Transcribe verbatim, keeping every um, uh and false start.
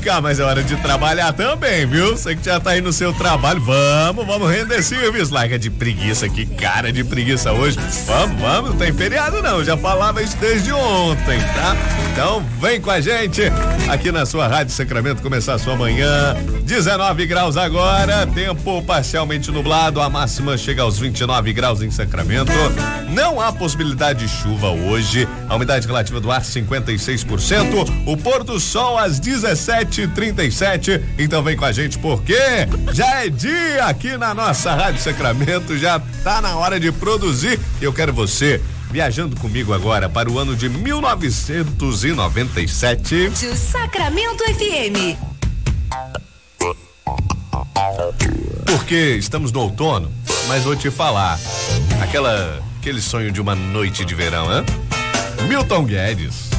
brincar, mas é hora de trabalhar também, viu? Você que já tá aí no seu trabalho, vamos, vamos render serviço. Larga de preguiça, que cara de preguiça hoje. Vamos, vamos, não tem feriado não, já falava isso desde ontem, tá? Então vem com a gente aqui na sua Rádio Sacramento, começar a sua manhã. dezenove graus agora, tempo parcialmente nublado, a máxima chega aos vinte e nove graus em Sacramento. Não há possibilidade de chuva hoje, a umidade relativa do ar cinquenta e seis por cento, o pôr do sol às dezessete e trinta e sete. Então vem com a gente porque já é dia aqui na nossa Rádio Sacramento, já tá na hora de produzir. Eu quero você viajando comigo agora para o ano de mil novecentos e noventa e sete. De Sacramento F M. Porque estamos no outono, mas vou te falar, aquela, aquele sonho de uma noite de verão, hein? Milton Guedes.